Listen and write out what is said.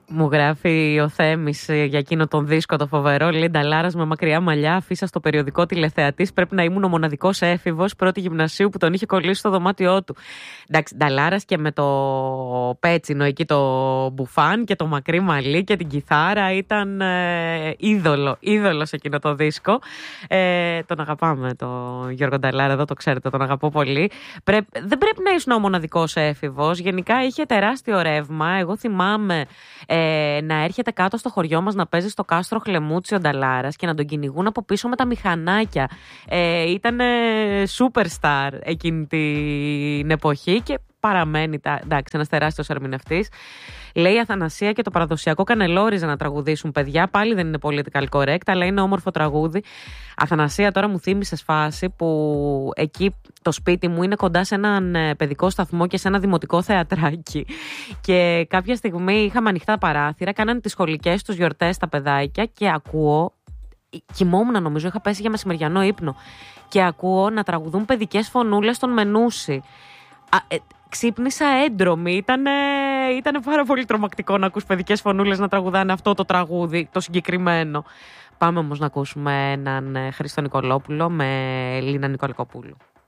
Μου γράφει ο Θέμης για εκείνο τον δίσκο το φοβερό. Λέει Νταλάρας με μακριά μαλλιά, αφήσα στο περιοδικό τηλεθεατής. Πρέπει να ήμουν ο μοναδικός έφηβος πρώτη γυμνασίου που τον είχε κολλήσει στο δωμάτιό του. Εντάξει, Νταλάρας και με το πέτσινο εκεί το μπουφάν και το μακρύ μαλλί και την κιθάρα ήταν είδωλο σε εκείνο το δίσκο. Τον αγαπάμε τον Γιώργο Νταλάρα, εδώ το ξέρετε, τον αγαπώ πολύ. Δεν πρέπει να ήσουν ο μοναδικός έφηβος. Γενικά είχε τεράστιο ρεύμα. Εγώ θυμάμαι να έρχεται κάτω στο χωριό μας να παίζει στο κάστρο Χλεμούτσι ο Νταλάρας και να τον κυνηγούν από πίσω με τα μηχανάκια. Ήταν superstar εκείνη την εποχή και παραμένει εντάξει, ένας τεράστιος ερμηνευτής. Λέει η Αθανασία και το παραδοσιακό Κανελόριζα να τραγουδήσουν παιδιά. Πάλι δεν είναι political correct, αλλά είναι όμορφο τραγούδι. Αθανασία, τώρα μου θύμισες φάση που εκεί το σπίτι μου είναι κοντά σε έναν παιδικό σταθμό και σε ένα δημοτικό θεατράκι. Και κάποια στιγμή είχαμε ανοιχτά παράθυρα, κάνανε τις σχολικές τους γιορτές τα παιδάκια και ακούω. Κοιμόμουν, νομίζω, είχα πέσει για μεσημεριανό ύπνο. Και ακούω να τραγουδούν παιδικές φωνούλες στον Μενούση. Ξύπνησα έντρομη. Ήτανε πάρα πολύ τρομακτικό να ακούς παιδικές φωνούλες να τραγουδάνε αυτό το τραγούδι, το συγκεκριμένο. Πάμε όμως να ακούσουμε έναν Χρήστο Νικολόπουλο με Λίνα Νικολακοπούλου.